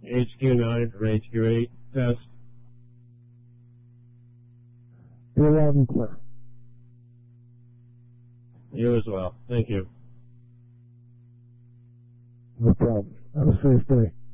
HQ9 or HQ8, test. You're loud and clear. You as well. Thank you. No problem. Have a safe day.